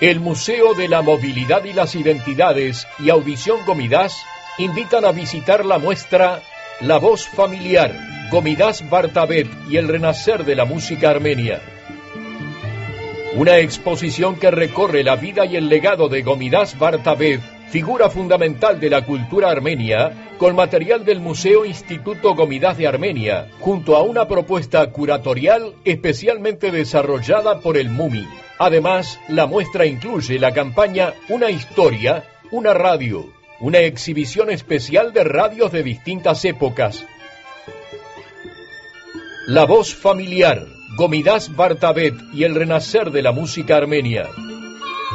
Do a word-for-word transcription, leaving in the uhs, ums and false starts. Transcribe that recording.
El Museo de la Movilidad y las Identidades y Audición Gomidas invitan a visitar la muestra La Voz Familiar, Gomidas Bartabet y el Renacer de la Música Armenia. Una exposición que recorre la vida y el legado de Gomidas Bartabet, figura fundamental de la cultura armenia, con material del Museo Instituto Gomidas de Armenia, junto a una propuesta curatorial especialmente desarrollada por el MUMI. Además, la muestra incluye la campaña Una Historia, una Radio, una exhibición especial de radios de distintas épocas. La Voz Familiar, Gomidas Bartabet y el Renacer de la Música Armenia.